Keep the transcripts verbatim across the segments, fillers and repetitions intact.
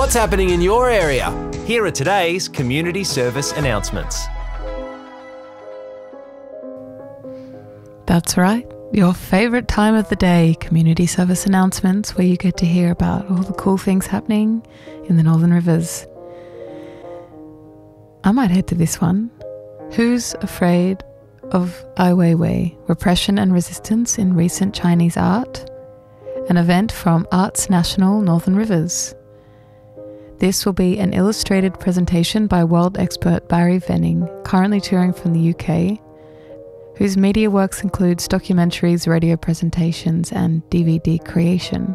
What's happening in your area? Here are today's community service announcements. That's right, your favourite time of the day, community service announcements, where you get to hear about all the cool things happening in the Northern Rivers. I might head to this one. Who's afraid of Ai Weiwei, Repression and Resistance in Recent Chinese Art? An event from Arts National Northern Rivers. This will be an illustrated presentation by world expert Barry Venning, currently touring from the U K, whose media works includes documentaries, radio presentations and D V D creation.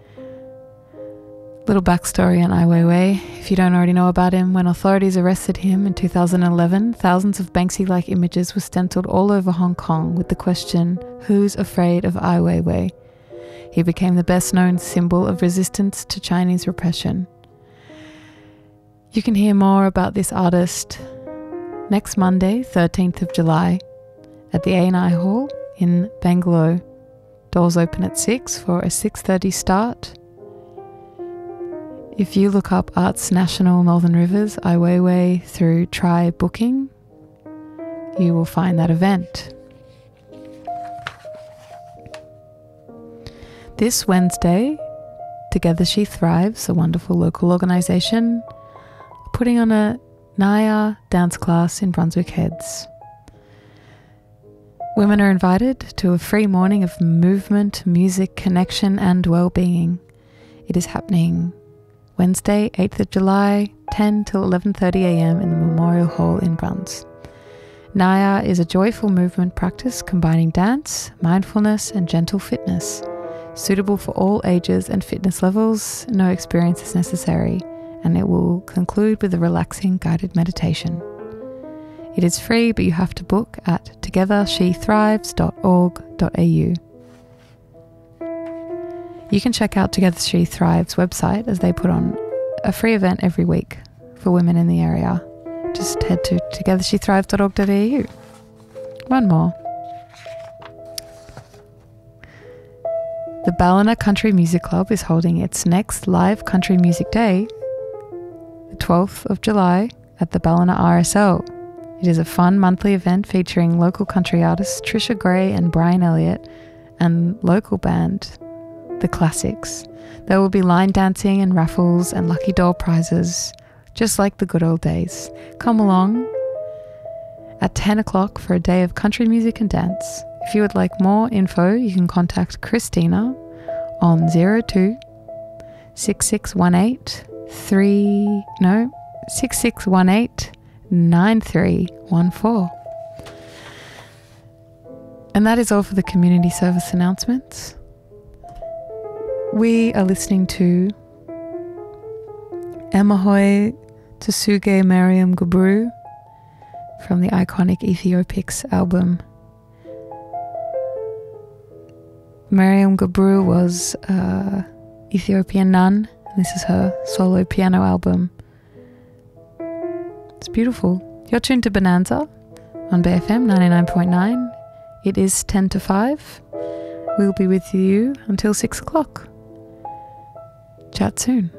Little backstory on Ai Weiwei. If you don't already know about him, when authorities arrested him in two thousand eleven, thousands of Banksy-like images were stenciled all over Hong Kong with the question, "Who's afraid of Ai Weiwei?" He became the best-known symbol of resistance to Chinese repression. You can hear more about this artist next Monday, thirteenth of July, at the A and I Hall in Bangalore. Doors open at six for a six thirty start. If you look up Arts National Northern Rivers, Ai Weiwei through Try Booking, you will find that event. This Wednesday, Together She Thrives, a wonderful local organisation, putting on a Naya dance class in Brunswick Heads. Women are invited to a free morning of movement, music, connection and well-being. It is happening Wednesday, eighth of July, ten till eleven thirty a m in the Memorial Hall in Bruns. Naya is a joyful movement practice combining dance, mindfulness and gentle fitness. Suitable for all ages and fitness levels, no experience is necessary, and it will conclude with a relaxing guided meditation. It is free, but you have to book at together she thrives dot org dot a u. You can check out Together She Thrives website as they put on a free event every week for women in the area. Just head to together she thrives dot org dot a u. One more. The Ballina Country Music Club is holding its next live country music day, the twelfth of July, at the Ballina R S L. It is a fun monthly event featuring local country artists Trisha Gray and Brian Elliott and local band The Classics. There will be line dancing and raffles and lucky doll prizes, just like the good old days. Come along at ten o'clock for a day of country music and dance. If you would like more info, you can contact Christina on zero two six six one eight three no six six one eight nine three one four. And that is all for the community service announcements. We are listening to Emahoy Tsuge Mariam Gabru from the iconic Ethiopics album. Mariam Gabru was an Ethiopian nun. This is her solo piano album. It's beautiful. You're tuned to Bonanza on B F M ninety-nine point nine. It is ten to five. We'll be with you until six o'clock. Chat soon.